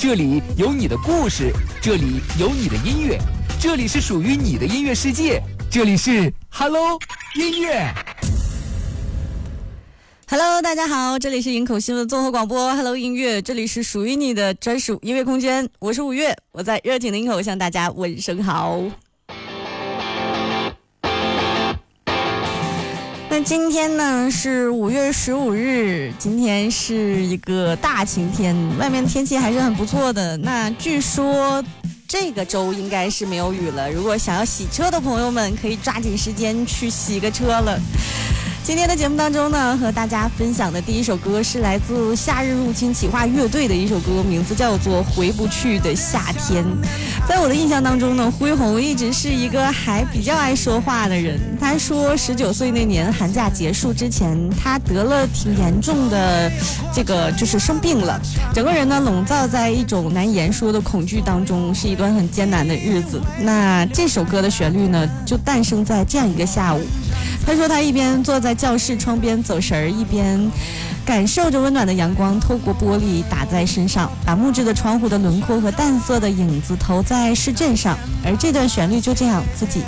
这里有你的故事，这里有你的音乐，这里是属于你的音乐世界，这里是 Hello 音乐。 Hello， 大家好，这里是营口新闻综合广播 Hello 音乐，这里是属于你的专属音乐空间，我是5月，我在热情的营口向大家问声好。那今天呢是5月15日，今天是一个大晴天，外面天气还是很不错的。那据说这个周应该是没有雨了，如果想要洗车的朋友们可以抓紧时间去洗个车了。今天的节目当中呢，和大家分享的第一首歌是来自夏日入侵企划乐队的一首歌，名字叫做《回不去的夏天》。在我的印象当中呢，恢宏一直是一个还比较爱说话的人。他说19岁那年寒假结束之前，他得了挺严重的就是生病了，整个人呢笼罩在一种难言说的恐惧当中，是一段很艰难的日子。那这首歌的旋律呢，就诞生在这样一个下午。他说他一边坐在教室窗边走神儿，一边感受着温暖的阳光透过玻璃打在身上，把木质的窗户的轮廓和淡色的影子投在试卷上，而这段旋律就这样自己